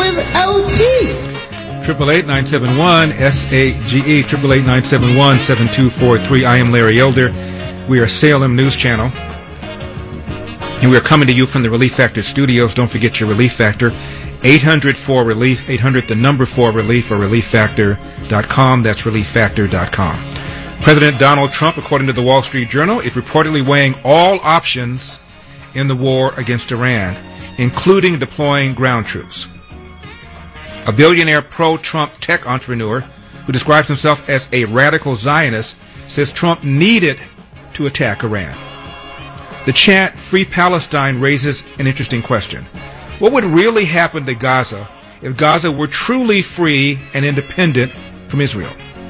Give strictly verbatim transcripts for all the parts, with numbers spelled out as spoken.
without teeth. Triple eight nine seven one S A G E. Triple eight nine seven one seven two four three. I am Larry Elder. We are Salem News Channel, and we are coming to you from the Relief Factor studios. Don't forget your Relief Factor. eight hundred four relief. eight hundred the number four relief or relief factor dot com. That's relief factor dot com. President Donald Trump, according to the Wall Street Journal, is reportedly weighing all options in the war against Iran, including deploying ground troops. A billionaire pro-Trump tech entrepreneur who describes himself as a radical Zionist says Trump needed to attack Iran. The chant Free Palestine raises an interesting question. What would really happen to Gaza if Gaza were truly free and independent from Israel?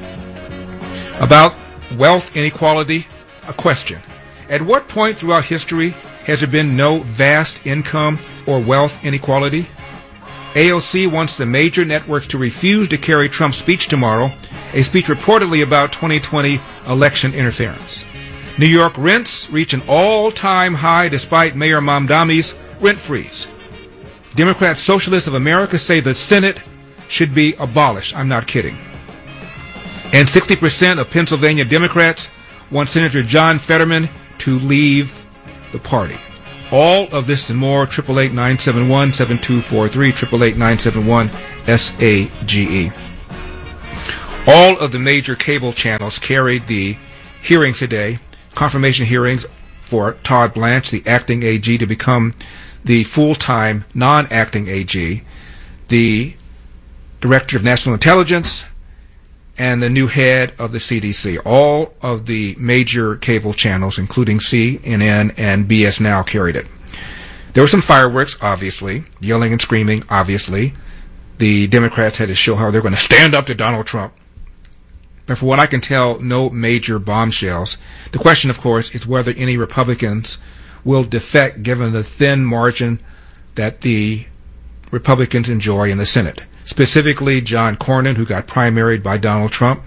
About wealth inequality, a question. At what point throughout history has there been no vast income or wealth inequality? A O C wants the major networks to refuse to carry Trump's speech tomorrow, a speech reportedly about twenty twenty election interference. New York rents reach an all-time high despite Mayor Mamdani's rent freeze. Democrat Socialists of America say the Senate should be abolished. I'm not kidding. And sixty percent of Pennsylvania Democrats want Senator John Fetterman to leave the party. All of this and more, triple eight nine seven one seven two four three, triple eight nine seven one S A G E. All of the major cable channels carried the hearings today, confirmation hearings for Todd Blanche, the acting A G, to become the full-time non-acting A G, the Director of National Intelligence, and the new head of the C D C. All of the major cable channels, including C N N and B S Now, carried it. There were some fireworks, obviously, yelling and screaming, obviously. The Democrats had to show how they're going to stand up to Donald Trump. But for what I can tell, no major bombshells. The question, of course, is whether any Republicans will defect given the thin margin that the Republicans enjoy in the Senate. Specifically, John Cornyn, who got primaried by Donald Trump.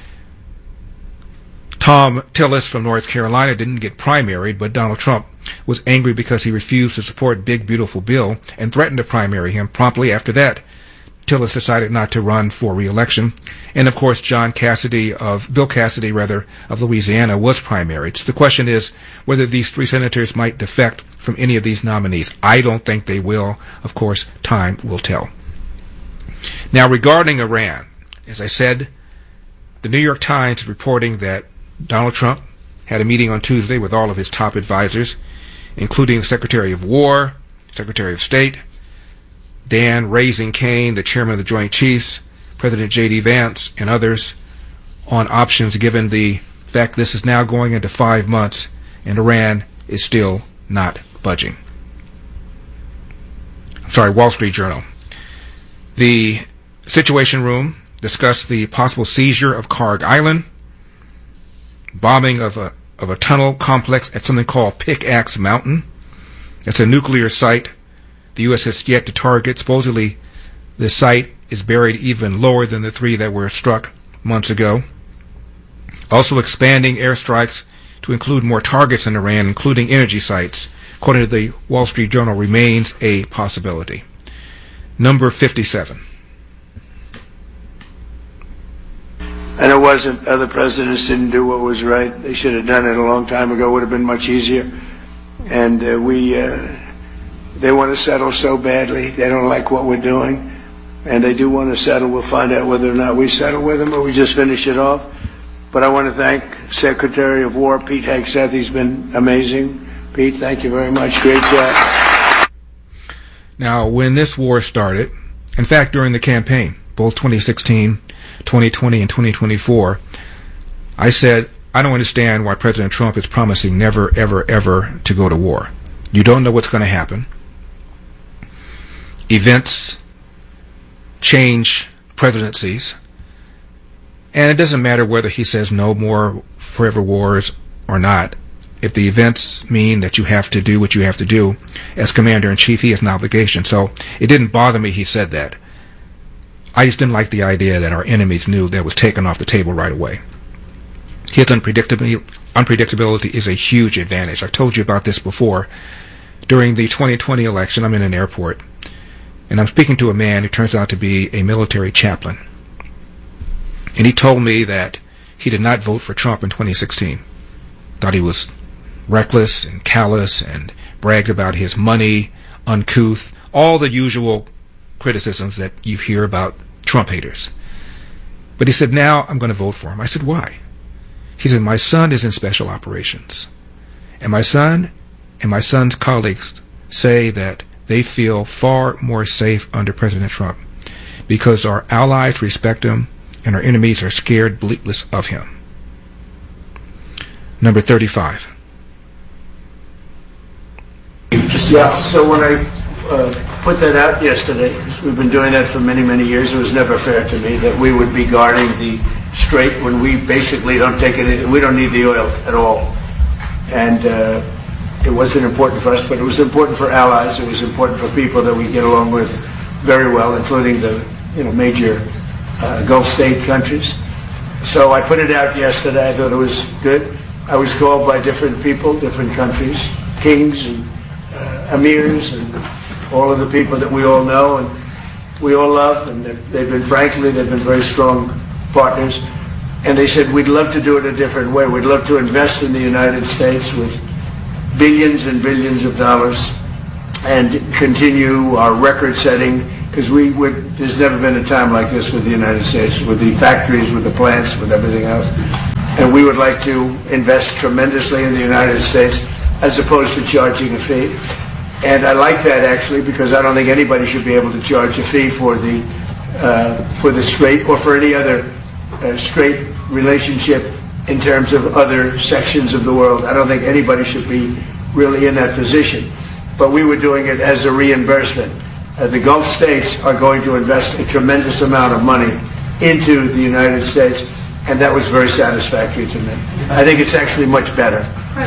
Tom Tillis from North Carolina didn't get primaried, but Donald Trump was angry because he refused to support Big Beautiful Bill and threatened to primary him. Promptly after that, Tillis decided not to run for re-election. And, of course, John Cassidy of, Bill Cassidy, rather, of Louisiana was primaried. So the question is whether these three senators might defect from any of these nominees. I don't think they will. Of course, time will tell. Now, regarding Iran, as I said, the New York Times is reporting that Donald Trump had a meeting on Tuesday with all of his top advisors, including the Secretary of War, Secretary of State, Dan Raising Kane, the chairman of the Joint Chiefs, President J D Vance, and others, on options given the fact this is now going into five months and Iran is still not budging. I'm sorry, Wall Street Journal. The Situation Room discussed the possible seizure of Karg Island, bombing of a of a tunnel complex at something called Pickaxe Mountain. It's a nuclear site the U S has yet to target. Supposedly, the site is buried even lower than the three that were struck months ago. Also expanding airstrikes to include more targets in Iran, including energy sites, according to the Wall Street Journal, remains a possibility. Number fifty-seven. And it wasn't, other presidents didn't do what was right. They should have done it a long time ago. It would have been much easier. And uh, we, uh, they want to settle so badly. They don't like what we're doing. And they do want to settle. We'll find out whether or not we settle with them or we just finish it off. But I want to thank Secretary of War Pete Hegseth. He's been amazing. Pete, thank you very much. Great job. Now, when this war started, in fact, during the campaign, both twenty sixteen, twenty twenty, and twenty twenty-four, I said, I don't understand why President Trump is promising never, ever, ever to go to war. You don't know what's going to happen. Events change presidencies. And it doesn't matter whether he says no more forever wars or not. If the events mean that you have to do what you have to do, as Commander-in-Chief, he has an obligation. So it didn't bother me he said that. I just didn't like the idea that our enemies knew that was taken off the table right away. His unpredictability, unpredictability is a huge advantage. I've told you about this before. During the twenty twenty election, I'm in an airport, And I'm speaking to a man who turns out to be a military chaplain. And he told me that he did not vote for Trump in twenty sixteen. Thought he was reckless and callous and bragged about his money, uncouth, all the usual criticisms that you hear about Trump haters. But he said, now I'm going to vote for him. I said, why? He said, my son is in special operations. And my son and my son's colleagues say that they feel far more safe under President Trump because our allies respect him and our enemies are scared bleatless of him. Number thirty-five. Yeah, so when I uh, put that out yesterday, we've been doing that for many, many years, it was never fair to me that we would be guarding the strait when we basically don't take it, we don't need the oil at all. And uh, it wasn't important for us, but it was important for allies, it was important for people that we get along with very well, including the you know major uh, Gulf state countries. So I put it out yesterday, I thought it was good. I was called by different people, different countries, kings and uh, emirs and all of the people that we all know and we all love, and they've, they've been, frankly, they've been very strong partners. And they said, we'd love to do it a different way. We'd love to invest in the United States with billions and billions of dollars and continue our record setting, because we would, there's never been a time like this with the United States, with the factories, with the plants, with everything else. And we would like to invest tremendously in the United States as opposed to charging a fee. And I like that, actually, because I don't think anybody should be able to charge a fee for the uh, for the strait or for any other uh, strait relationship in terms of other sections of the world. I don't think anybody should be really in that position. But we were doing it as a reimbursement. Uh, the Gulf states are going to invest a tremendous amount of money into the United States, and that was very satisfactory to me. I think it's actually much better.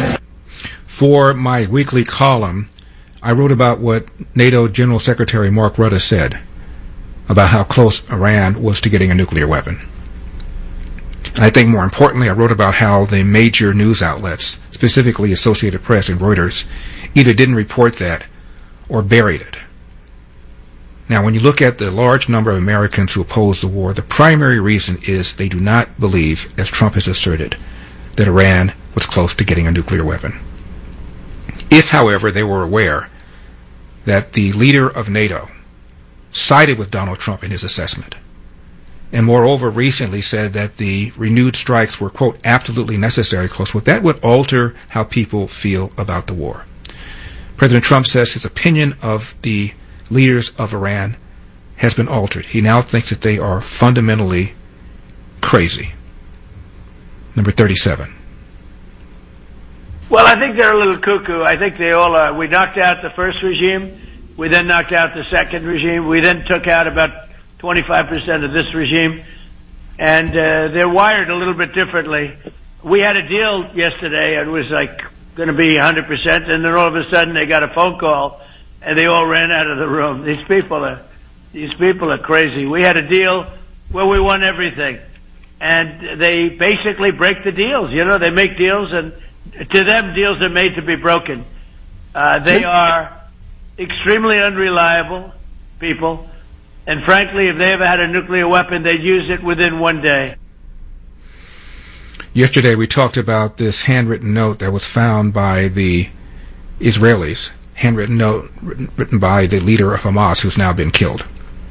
For my weekly column, I wrote about what NATO General Secretary Mark Rutte said about how close Iran was to getting a nuclear weapon. And I think more importantly, I wrote about how the major news outlets, specifically Associated Press and Reuters, either didn't report that or buried it. Now, when you look at the large number of Americans who oppose the war, the primary reason is they do not believe, as Trump has asserted, that Iran was close to getting a nuclear weapon. If, however, they were aware that the leader of NATO sided with Donald Trump in his assessment, and moreover recently said that the renewed strikes were, quote, absolutely necessary, close quote, that would alter how people feel about the war. President Trump says his opinion of the leaders of Iran has been altered. He now thinks that they are fundamentally crazy. Number thirty-seven. Well, I think they're a little cuckoo. I think they all are. We knocked out the first regime. We then knocked out the second regime. We then took out about twenty-five percent of this regime. And uh, they're wired a little bit differently. We had a deal yesterday. It was like going to be one hundred percent. And then all of a sudden they got a phone call and they all ran out of the room. These people are, these people are crazy. We had a deal where we won everything. And they basically break the deals. You know, they make deals, and to them, deals are made to be broken. Uh, they are extremely unreliable people, and frankly, if they ever had a nuclear weapon, they'd use it within one day. Yesterday, we talked about this handwritten note that was found by the Israelis, handwritten note written, written by the leader of Hamas, who's now been killed.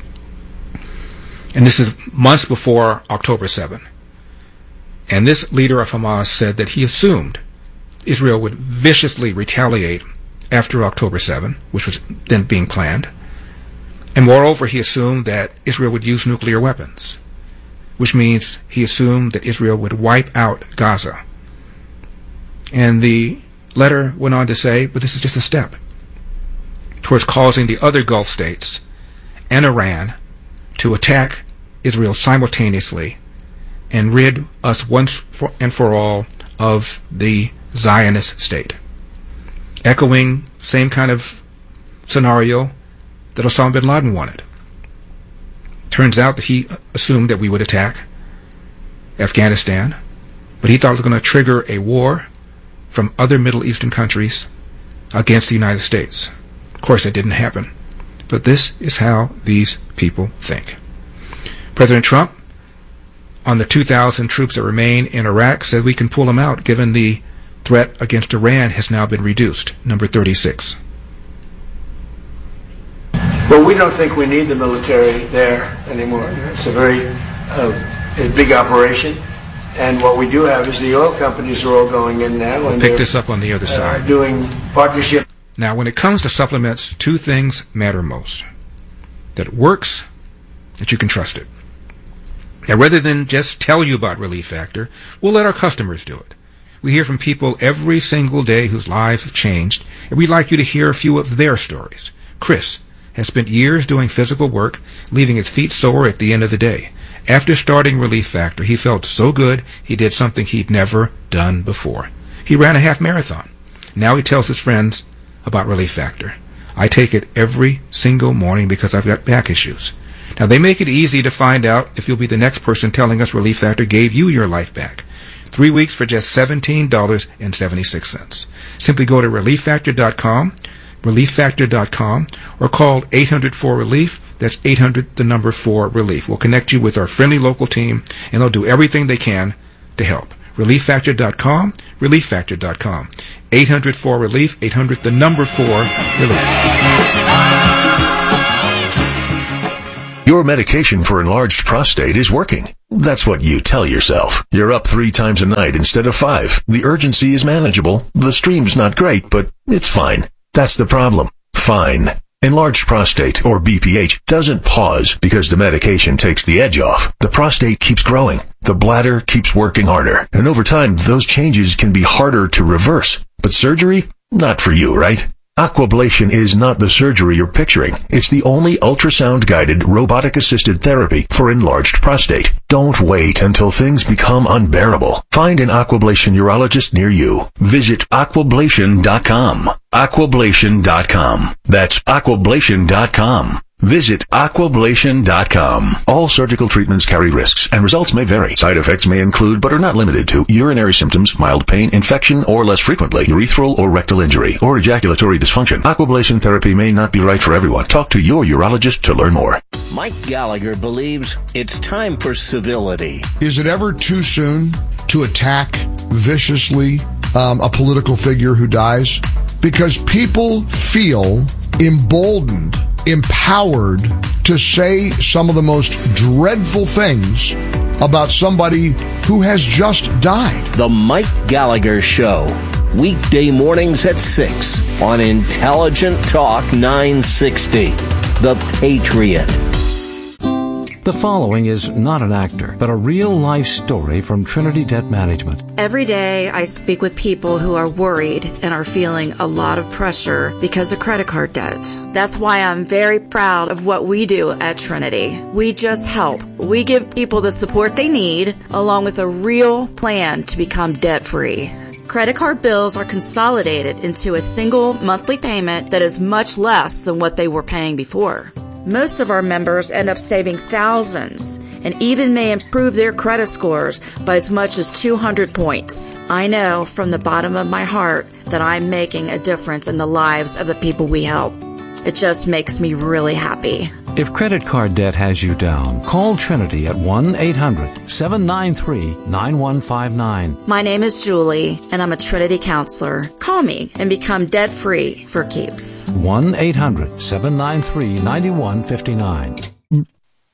And this is months before October seventh. And this leader of Hamas said that he assumed Israel would viciously retaliate after October seventh, which was then being planned. And moreover, he assumed that Israel would use nuclear weapons, which means he assumed that Israel would wipe out Gaza. And the letter went on to say, but this is just a step towards causing the other Gulf states and Iran to attack Israel simultaneously and rid us once for, and for all of the Zionist state. Echoing same kind of scenario that Osama bin Laden wanted. Turns out that he assumed that we would attack Afghanistan, but he thought it was going to trigger a war from other Middle Eastern countries against the United States. Of course, that didn't happen. But this is how these people think. President Trump, on the two thousand troops that remain in Iraq, said we can pull them out given the threat against Iran has now been reduced. Number thirty-six. Well, we don't think we need the military there anymore. It's a very uh, a big operation. And what we do have is the oil companies are all going in now. We'll and pick this up on the other side. Uh, doing partnership. Now, when it comes to supplements, two things matter most. That it works, that you can trust it. Now, rather than just tell you about Relief Factor, we'll let our customers do it. We hear from people every single day whose lives have changed, and we'd like you to hear a few of their stories. Chris has spent years doing physical work, leaving his feet sore at the end of the day. After starting Relief Factor, he felt so good he did something he'd never done before. He ran a half marathon. Now he tells his friends about Relief Factor. I take it every single morning because I've got back issues. Now, they make it easy to find out if you'll be the next person telling us Relief Factor gave you your life back. Three weeks for just seventeen dollars and seventy-six cents. Simply go to relief factor dot com, relief factor dot com, or call eight hundred four relief. That's eight hundred, the number four, relief. We'll connect you with our friendly local team, and they'll do everything they can to help. relief factor dot com, relief factor dot com. eight hundred four relief, eight hundred, the number four, relief. Your medication for enlarged prostate is working. That's what you tell yourself. You're up three times a night instead of five. The urgency is manageable. The stream's not great, but it's fine. That's the problem. Fine. Enlarged prostate, or B P H, doesn't pause because the medication takes the edge off. The prostate keeps growing. The bladder keeps working harder. And over time, those changes can be harder to reverse. But surgery? Not for you, right? Aquablation is not the surgery you're picturing. It's the only ultrasound-guided, robotic-assisted therapy for enlarged prostate. Don't wait until things become unbearable. Find an Aquablation urologist near you. Visit aquablation dot com. aquablation dot com. That's aquablation dot com. Visit aquablation dot com. All surgical treatments carry risks, and results may vary. Side effects may include, but are not limited to, urinary symptoms, mild pain, infection, or less frequently, urethral or rectal injury, or ejaculatory dysfunction. Aquablation therapy may not be right for everyone. Talk to your urologist to learn more. Mike Gallagher believes it's time for civility. Is it ever too soon to attack viciously um, a political figure who dies? Because people feel emboldened, empowered to say some of the most dreadful things about somebody who has just died. The Mike Gallagher Show, weekday mornings at six on Intelligent Talk nine sixty, The Patriot. The following is not an actor, but a real-life story from Trinity Debt Management. Every day I speak with people who are worried and are feeling a lot of pressure because of credit card debt. That's why I'm very proud of what we do at Trinity. We just help. We give people the support they need, along with a real plan to become debt-free. Credit card bills are consolidated into a single monthly payment that is much less than what they were paying before. Most of our members end up saving thousands and even may improve their credit scores by as much as two hundred points. I know from the bottom of my heart that I'm making a difference in the lives of the people we help. It just makes me really happy. If credit card debt has you down, call Trinity at one eight hundred seven nine three nine one five nine. My name is Julie, and I'm a Trinity counselor. Call me and become debt-free for keeps. one eight hundred seven nine three nine one five nine.